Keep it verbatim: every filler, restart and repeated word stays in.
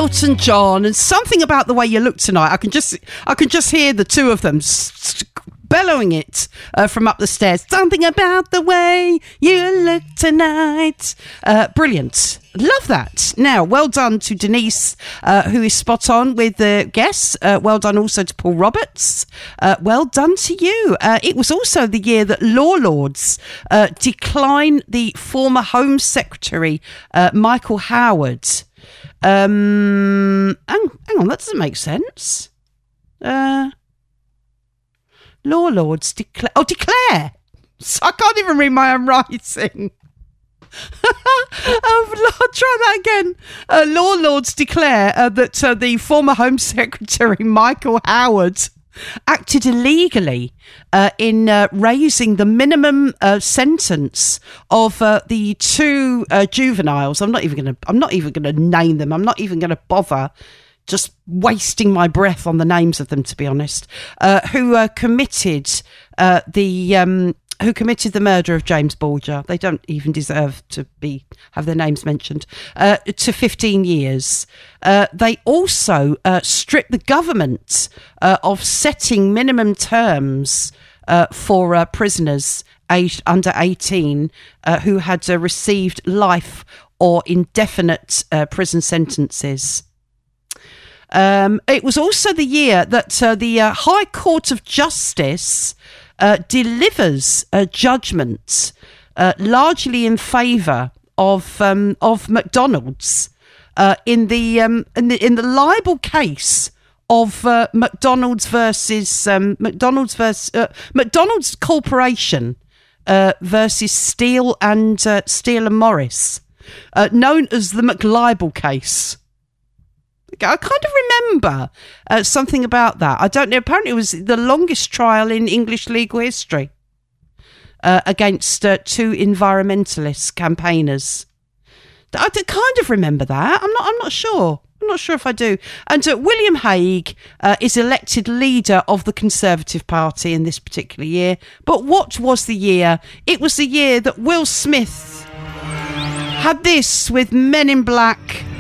Elton John, and Something About the Way You Look Tonight. I can just, I can just hear the two of them s- bellowing it uh, from up the stairs. Something about the way you look tonight. Uh, brilliant. Love that. Now, well done to Denise, uh, who is spot on with the guess. Uh, well done also to Paul Roberts. Uh, well done to you. Uh, it was also the year that Law Lords uh, declined the former Home Secretary, uh, Michael Howard. Um, hang, hang on, that doesn't make sense. Uh, Law Lords declare. Oh, declare. I can't even read my own writing. oh, Lord, try that again. Uh, Law Lords declare uh, that uh, the former Home Secretary Michael Howard acted illegally uh, in uh, raising the minimum uh, sentence of uh, the two uh, juveniles. I'm not even going to. I'm not even going to name them. I'm not even going to bother. Just wasting my breath on the names of them, to be honest. Uh, who uh, committed uh, the. Um, who committed the murder of James Bulger. They don't even deserve to be have their names mentioned, uh, to fifteen years. Uh, they also uh, stripped the government uh, of setting minimum terms uh, for uh, prisoners aged under eighteen uh, who had uh, received life or indefinite uh, prison sentences. Um, it was also the year that uh, the uh, High Court of Justice Uh, delivers a judgment uh, largely in favour of um, of McDonald's uh, in the um, in the in the libel case of uh, McDonald's versus um, McDonald's versus uh, McDonald's Corporation uh, versus Steele and uh, Steele and Morris, uh, known as the McLibel case. I kind of remember uh, something about that. I don't know. Apparently, it was the longest trial in English legal history uh, against uh, two environmentalist campaigners. I d- kind of remember that. I'm not. I'm not sure. I'm not sure if I do. And uh, William Hague uh, is elected leader of the Conservative Party in this particular year. But what was the year? It was the year that Will Smith had this with Men in Black